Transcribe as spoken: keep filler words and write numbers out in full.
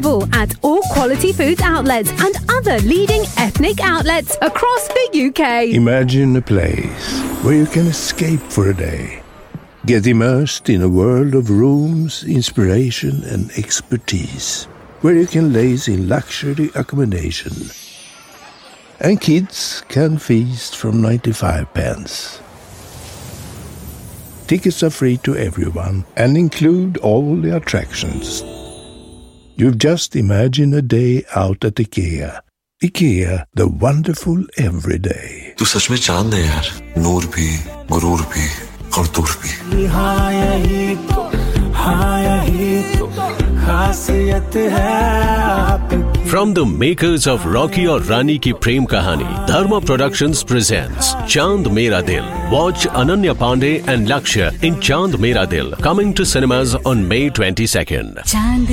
available at all Quality Foods outlets and other leading ethnic outlets across the U K. Imagine a place where you can escape for a day. Get immersed in a world of rooms, inspiration and expertise. Where you can laze in luxury accommodation. And kids can feast from ninety-five pence. Tickets are free to everyone and include all the attractions. You've just imagined a day out at IKEA. IKEA, the wonderful everyday. तू सच में चांद है यार, नूर भी, गुरूर भी, और दूर भी. हाँ यही तो, हाँ यही तो खासियत है आपकी. From the makers of Rocky और रानी की प्रेम कहानी, Dharma Productions presents Chand Mera Dil. Watch Ananya Pandey and Lakshya in Chand Mera Dil, coming to cinemas on May twenty-second.